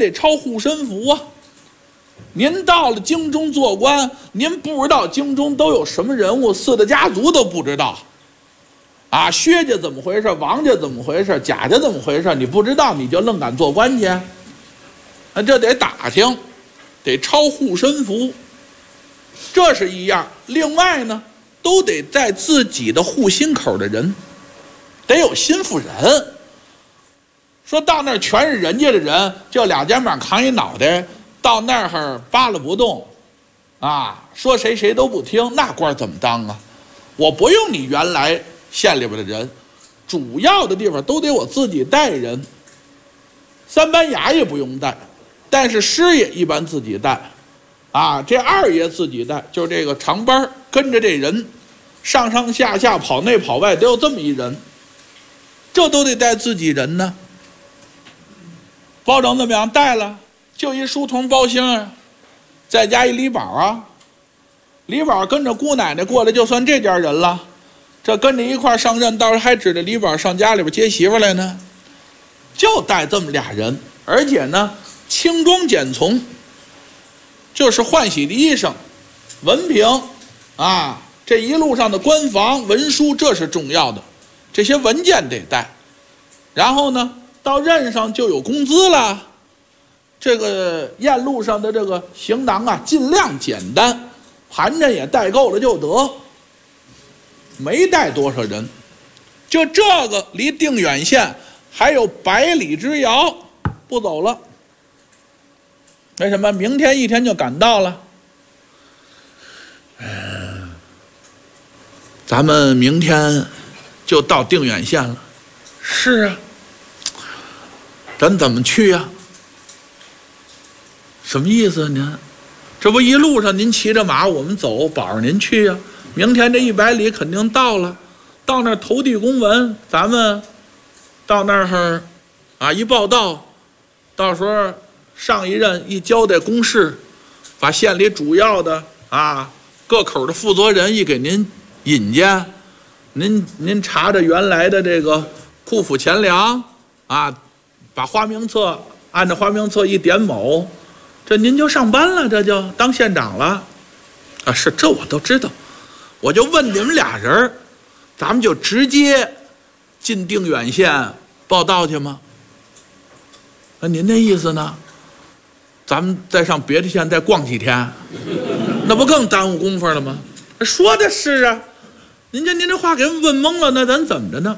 得抄护身符啊。您到了京中做官，您不知道京中都有什么人物，四大家族都不知道。啊，薛家怎么回事？王家怎么回事？贾家怎么回事？你不知道，你就愣敢做官去？那这得打听，得抄护身符，这是一样。另外呢，都得在自己的户心口的人，得有心腹人。说到那儿全是人家的人，就俩肩膀扛一脑袋，到那儿扒拉不动，啊，说谁谁都不听，那官怎么当啊？我不用你原来县里边的人，主要的地方都得我自己带人。三班衙也不用带，但是师爷一般自己带，啊，这二爷自己带，就是这个长班跟着这人，上上下下跑内跑外得有这么一人，这都得带自己人呢。包拯怎么样？带了，就一书童包兴啊，再加一李宝啊，李宝跟着姑奶奶过来，就算这家人了。这跟着一块上任，到时候还指着李宝上家里边接媳妇来呢，就带这么俩人，而且呢轻装简从，就是换洗的衣裳、文凭啊，这一路上的官房文书，这是重要的，这些文件得带。然后呢，到任上就有工资了。这个验路上的这个行囊啊，尽量简单，盘缠也带够了就得。没带多少人，就这个离定远县还有100里之遥，不走了。为什么？明天一天就赶到了。咱们明天就到定远县了。是啊，咱怎么去呀？什么意思啊您？这不一路上您骑着马，我们走，保着您去呀。明天这100里肯定到了，到那儿投递公文，咱们到那儿啊一报到，到时候上一任一交代公事，把县里主要的啊各口的负责人一给您引荐，您查着原来的这个库府钱粮啊，把花名册按照花名册一点卯，这您就上班了，这就当县长了啊！是，这我都知道。我就问你们俩人，咱们就直接进定远县报道去吗？那您那意思呢？咱们再上别的县再逛几天，那不更耽误功夫了吗？说的是啊，您这话给问懵了，那咱怎么着呢？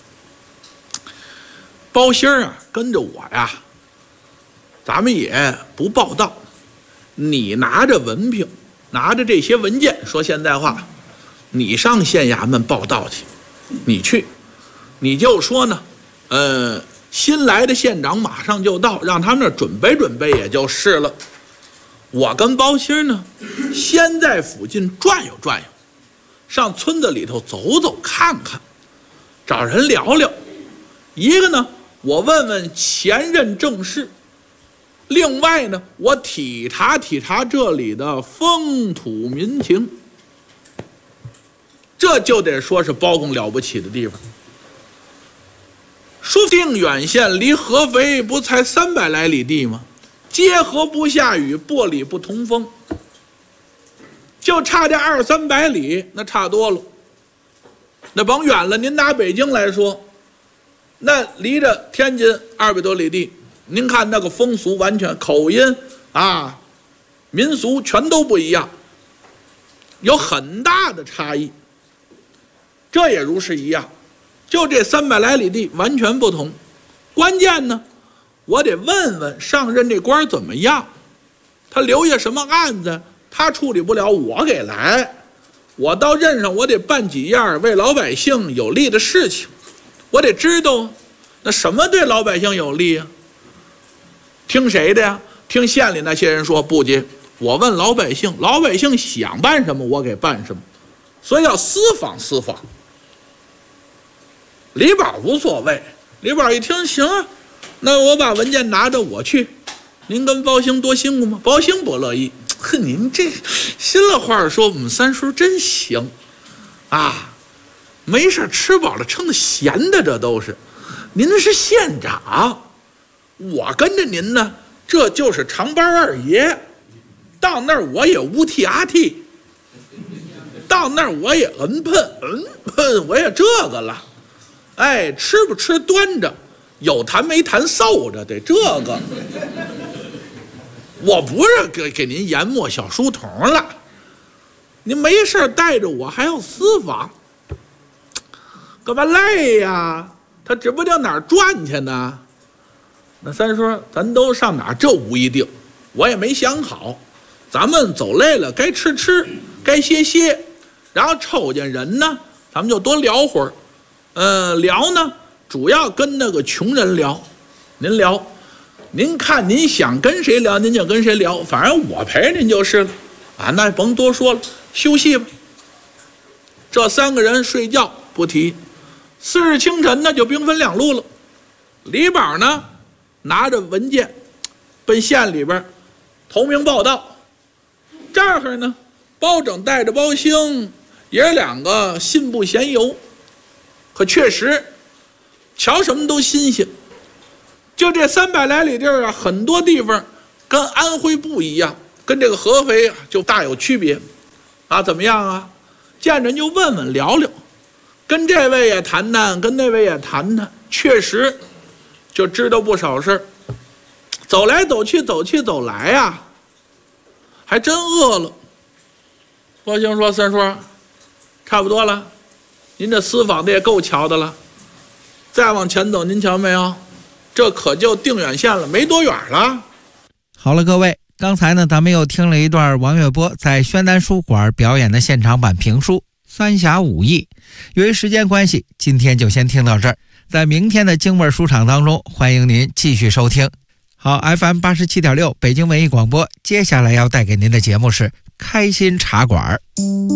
包兴啊，跟着我呀，咱们也不报道，你拿着文凭，拿着这些文件，说现在话。你上县衙门报道去，你去，你就说呢，新来的县长马上就到，让他们那准备准备也就是了。我跟包兴呢，先在附近转悠转悠，上村子里头走走看看，找人聊聊。一个呢，我问问前任正事；另外呢，我体察体察这里的风土民情。这就得说是包公了不起的地方。说定远县离合肥不才300来里地吗？接河不下雨，薄里不同风，就差这200-300里，那差多了。那甭远了，您拿北京来说，那离着天津200多里地，您看那个风俗完全口音啊，民俗全都不一样，有很大的差异。这也如是一样，就这300来里地完全不同。关键呢，我得问问上任这官怎么样，他留下什么案子，他处理不了，我给来。我到任上，我得办几样为老百姓有利的事情，我得知道那什么对老百姓有利啊？听谁的呀？听县里那些人说不急，我问老百姓，老百姓想办什么我给办什么，所以要私访私访。李宝无所谓，李宝一听行啊，那我把文件拿着我去，您跟包兴多辛苦吗？包兴不乐意，呵，您这心里话说，我们三叔真行啊，没事吃饱了撑的闲的，这都是。您是县长，我跟着您呢， 这就是长班二爷。到那儿我也无 TRT， 到那儿我也喷，我也这个了。哎，吃不吃端着，有痰没痰受着，得这个。我不是给您研磨小书童了，您没事带着我还要私访，干嘛累呀？他指不定哪儿转去呢。那三说咱都上哪儿？这无一定，我也没想好。咱们走累了，该吃吃，该歇歇，然后瞅见人呢，咱们就多聊会儿。聊呢，主要跟那个穷人聊。您聊，您看您想跟谁聊，您就跟谁聊，反正我陪您就是了。啊，那甭多说了，休息吧。这三个人睡觉不提。次日清晨呢，就兵分两路了。李宝呢，拿着文件，奔县里边投名报道。这儿呢，包拯带着包兴，爷两个信步闲游。可确实，瞧什么都新鲜。就这300来里地儿啊，很多地方跟安徽不一样，跟这个合肥就大有区别。啊，怎么样啊？见人就问问聊聊，跟这位也谈谈，跟那位也谈谈，确实就知道不少事儿。走来走去，走去走来呀，还真饿了。包兴说：“三叔，差不多了，您这私访的也够瞧的了。再往前走，您瞧没有？这可就定远县了，没多远了。” 好了，各位，刚才呢，咱们又听了一段王月波在宣丹书馆表演的现场版评书《三峡五义》。由于时间关系，今天就先听到这儿。在明天的京味书场当中，欢迎您继续收听。好， FM 87.6 北京文艺广播，接下来要带给您的节目是开心茶馆。